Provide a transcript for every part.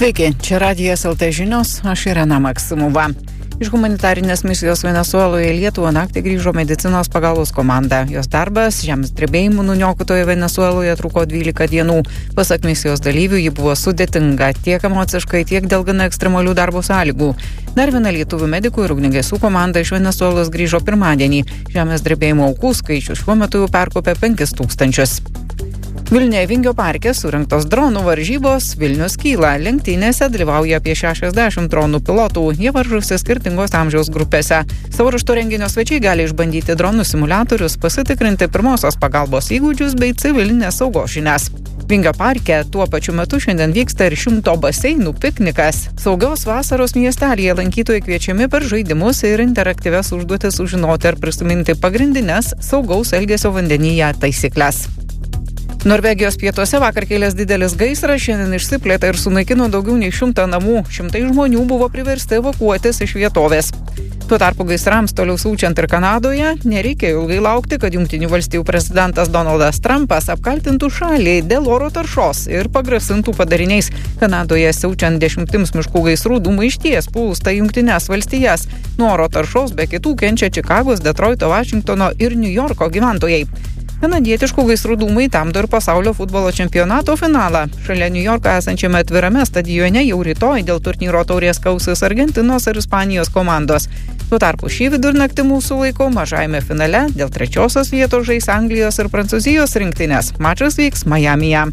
Sveiki, čia Radijas LT žinios, aš Irena Maksimova. Iš humanitarinės misijos Venesueloje į Lietuvą naktį grįžo medicinos pagalbos komanda. Jos darbas žemės drebėjimų nuniokotoje Venesueloje truko 12 dienų. Pasak misijos dalyvių, ji buvo sudėtinga tiek emociškai, tiek dėl gana ekstremalių darbo sąlygų. Dar viena lietuvių medikų ir ugniagesių komanda iš Venesuelos grįžo pirmadienį. Žemės drebėjimo aukų skaičius šiuo metu jau perkopė 5000. Vilniuje Vingio parke surengtos dronų varžybos Vilnius kyla. Lenktynėse dalyvauja apie 60 dronų pilotų. Jie varžosi skirtingos amžiaus grupėse. Savo ruožtu renginio svečiai gali išbandyti dronų simuliatorius, pasitikrinti pirmosios pagalbos įgūdžius bei civilinės saugos žinias. Vingio parke tuo pačiu metu šiandien vyksta ir 100 baseinų piknikas. Saugios vasaros miestelyje lankytojai kviečiami per žaidimus ir interaktyvias užduotis sužinoti ar prisiminti pagrindines saugaus elgesio vandenyje taisyklės. Norvegijos pietuose vakar kilęs didelis gaisras šiandien išsiplėtė ir sunaikino daugiau nei 100 namų. Šimtai žmonių buvo priversti evakuotis iš vietovės. Tuo tarpu gaisrams toliau siaučiant ir Kanadoje, nereikėjo ilgai laukti, kad Jungtinių valstijų prezidentas Donaldas Trumpas apkaltintų šalį dėl oro taršos ir pagrasintų padariniais. Kanadoje siaučiant 10 miškų gaisrų dūmai išties plūsta Jungtines valstijas. Nuo oro taršos be kitų kenčia Čikagos, Detroito, Vašingtono ir Niujorko gyventojai. Kanadietiškų gaisrų dūmai temdo ir pasaulio futbolo čempionato finalą. Šalia Niujorko esančiame atvirame stadione jau rytoj dėl turnyro taurės kausis Argentinos ir Ispanijos komandos. Tuo tarpu šį vidurnaktį mūsų laiku mažajame finale dėl 3. vietos žais Anglijos ir Prancūzijos rinktinės. Mačas vyks Majamyje.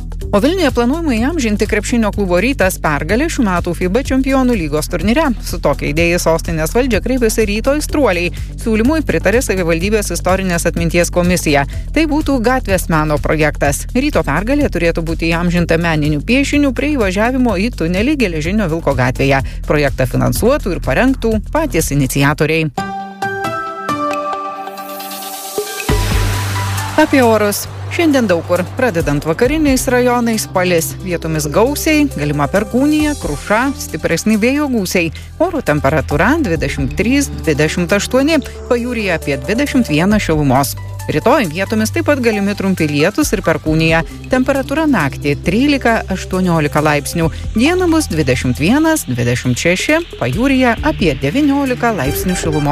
O Vilniuje planuojama įamžinti krepšinio klubo Rytas pergalę šių metų FIBA čempionų lygos turnyre. Su tokia idėja sostinės valdžia kreipėsi Ryto aistruoliai. Siūlymui pritarė savivaldybės istorinės atminties komisija. Tai būtų gatvės meno projektas. Ryto pergalė turėtų būti įamžinta meniniu piešiniu prie įvažiavimo į tunelį Geležinio Vilko gatvėje. Projektą finansuotų ir parengtų patys iniciatoriai. Apie orus. Šiandien daug kur, pradedant vakariniais rajonais, palis. Vietomis gausiai, galima perkūnija, kruša, stipresni vėjo gūsiai. Oro temperatūra 23-28, pajūryje apie 21 šilumos. Rytoj vietomis taip pat galimi trumpi lietūs ir perkūnija. Temperatūra naktį 13-18 laipsnių. Dieną bus 21-26, pajūryje apie 19 laipsnių šilumos.